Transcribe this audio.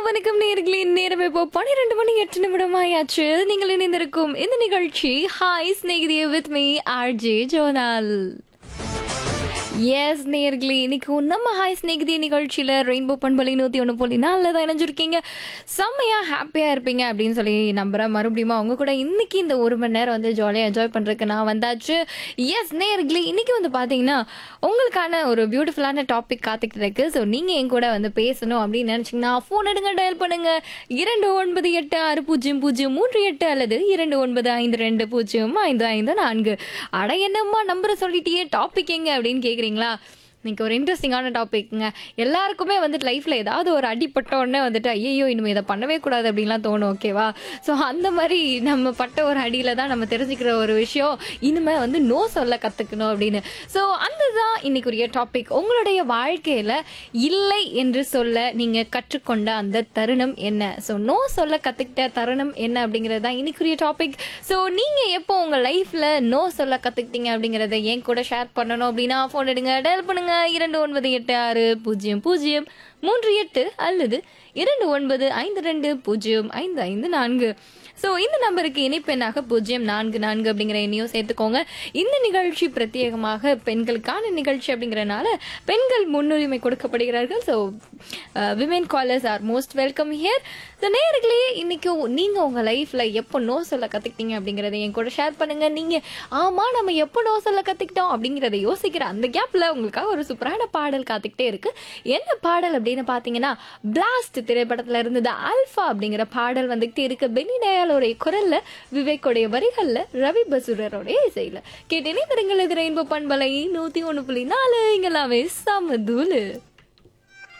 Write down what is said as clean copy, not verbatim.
வணக்கம் நேயர்களே. நேரம் இப்போ 12 மணி 8 நிமிடம் ஆயாச்சு. நீங்கள் இணைந்திருக்கும் இந்த நிகழ்ச்சி hi ஸ்நேகிதியே with me RJ zonal. S நேயர்களே, இன்னைக்கு நம்ம ஹாய் ஸ்நேகிதி நிகழ்ச்சியில் ரெயின்போ பண்பலை 101.4 தான் இணைஞ்சிருக்கீங்க. செம்மையாக ஹாப்பியாக இருப்பீங்க அப்படின்னு சொல்லி நம்புகிறேன். மறுபடியும் அவங்க கூட இன்னைக்கு இந்த ஒரு மணி நேரம் வந்து ஜாலியாக என்ஜாய் பண்ணுறதுக்கு நான் வந்தாச்சு. எஸ் நேயர்களே, இன்னைக்கு வந்து பார்த்தீங்கன்னா உங்களுக்கான ஒரு பியூட்டிஃபுல்லான டாபிக் காத்துக்கிட்டு இருக்கு. ஸோ நீங்கள் என் கூட வந்து பேசணும் அப்படின்னு நினச்சிங்கன்னா ஃபோன் எடுங்க, டயல் பண்ணுங்க 29860038 அல்லது 2952055554. அட என்னம்மா நம்பரை சொல்லிட்டியே, டாபிக் எங்க அப்படின்னு கேட்குறீங்களா? இன்னைக்கு ஒரு இன்ட்ரெஸ்டிங்கான டாபிக்ங்க. எல்லாருக்குமே வந்துட்டு லைஃப்பில் ஏதாவது ஒரு அடிப்பட்ட உடனே வந்துட்டு ஐயோ இனிமேல் இதை பண்ணவே கூடாது அப்படின்லாம் தோணும். ஓகேவா? ஸோ அந்த மாதிரி நம்ம பட்ட ஒரு அடியில் தான் நம்ம தெரிஞ்சுக்கிற ஒரு விஷயம் இனிமேல் வந்து நோ சொல்ல கற்றுக்கணும் அப்படின்னு. ஸோ அந்த தான் இன்னைக்குரிய டாபிக். உங்களுடைய வாழ்க்கையில் இல்லை என்று சொல்ல நீங்கள் கற்றுக்கொண்ட அந்த தருணம் என்ன? ஸோ நோ சொல்ல கற்றுக்கிட்ட தருணம் என்ன அப்படிங்கிறது தான் இன்னைக்குரிய டாபிக். ஸோ நீங்கள் எப்போ உங்கள் லைஃப்பில் நோ சொல்ல கற்றுக்கிட்டீங்க அப்படிங்கிறத என் கூட ஷேர் பண்ணணும் அப்படின்னா ஃபோன் எடுங்க, டயல் பண்ணுங்க 29860038 அல்லது 2952055554. ஸோ இந்த நம்பருக்கு இணைப்பெண்ணாக 044 அப்படிங்கிற எண்ணையும் சேர்த்துக்கோங்க. இந்த நிகழ்ச்சி பிரத்யேகமாக பெண்களுக்கான நிகழ்ச்சி அப்படிங்கிறனால பெண்கள் முன்னுரிமை கொடுக்கப்படுகிறார்கள். So women callers R most welcome here. So நேயர்களே, இன்னைக்கு நீங்கள் உங்கள் லைஃப்பில் எப்போ நோ சொல்ல கற்றுக்கிட்டீங்க அப்படிங்கிறத என் கூட ஷேர் பண்ணுங்கள். நீங்கள் ஆமாம் நம்ம எப்போ நோ சொல்ல கற்றுக்கிட்டோம் அப்படிங்கிறத யோசிக்கிற அந்த கேப்பில் உங்களுக்காக ஒரு சூப்பரான பாடல் காத்துக்கிட்டே இருக்கு. என்ன பாடல் அப்படின்னு பார்த்தீங்கன்னா, பிளாஸ்ட் திரைப்படத்தில் இருந்தது ஆல்ஃபா அப்படிங்கிற பாடல் வந்துகிட்டே இருக்கு. பெனி டயாலோடைய குரல்ல, விவேக்கோடைய வரிகள்ல, ரவி பசுரரோடைய இசையில கேட்டேனே. திருங்கள் இது ரெயின்போ பண்பலை 101.4 இங்கெல்லாமே சமதூளு.